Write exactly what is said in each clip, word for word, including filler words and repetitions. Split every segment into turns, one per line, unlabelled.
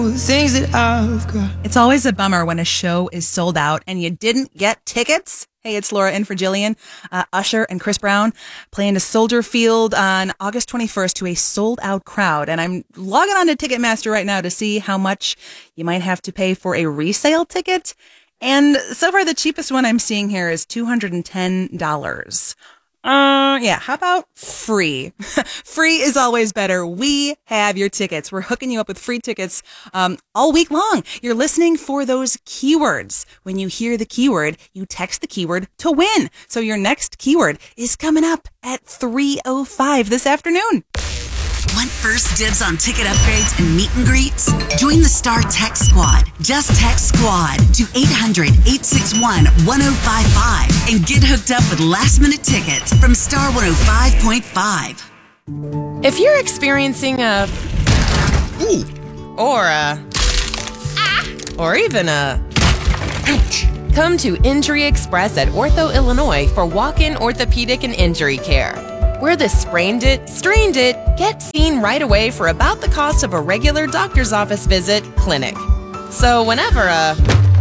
Things that I've got.
It's always a bummer when a show is sold out and you didn't get tickets. Hey, it's Laura in for Jillian. Uh, Usher and Chris Brown playing to Soldier Field on August twenty-first to a sold-out crowd. And I'm logging on to Ticketmaster right now to see how much you might have to pay for a resale ticket. And so far, the cheapest one I'm seeing here is two hundred ten dollars. Uh, yeah, how about free? Free is always better. We have your tickets. We're hooking you up with free tickets um, all week long. You're listening for those keywords. When you hear the keyword, you text the keyword to win. So your next keyword is coming up at three oh five this afternoon.
Want first dibs on ticket upgrades and meet and greets? Join the Star Text Squad. Just text SQUAD to eight hundred, eight six one, one oh five five and get hooked up with last-minute tickets from Star one oh five point five.
If you're experiencing a... Ooh. Or a... Ah. Or even a... Ouch. Come to Injury Express at Ortho, Illinois for walk-in orthopedic and injury care. Where the sprained it, strained it, get seen right away for about the cost of a regular doctor's office visit, clinic. So whenever a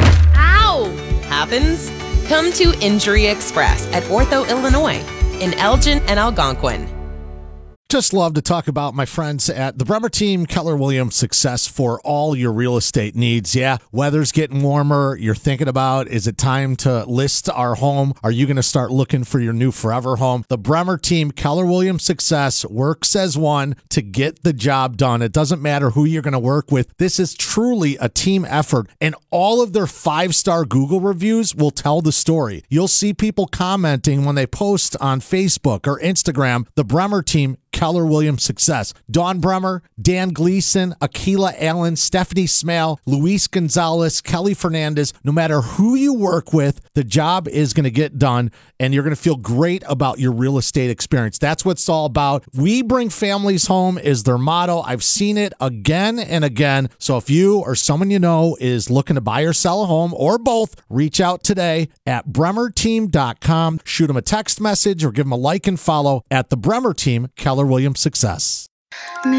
ow happens, come to Injury Express at Ortho, Illinois in Elgin and Algonquin.
Just love to talk about my friends at the Bremer Team, Keller Williams Success for all your real estate needs. Yeah, weather's getting warmer. You're thinking about, is it time to list our home? Are you going to start looking for your new forever home? The Bremer Team, Keller Williams Success works as one to get the job done. It doesn't matter who you're going to work with. This is truly a team effort, and all of their five-star Google reviews will tell the story. You'll see people commenting when they post on Facebook or Instagram, the Bremer Team, Keller Williams Success. Dawn Bremer, Dan Gleason, Akila Allen, Stephanie Smale, Luis Gonzalez, Kelly Fernandez. No matter who you work with, the job is going to get done, and you're going to feel great about your real estate experience. That's what it's all about. We bring families home is their motto. I've seen it again and again. So if you or someone you know is looking to buy or sell a home, or both, reach out today at bremer team dot com. Shoot them a text message or give them a like and follow at the Bremer Team, Keller Williams Success.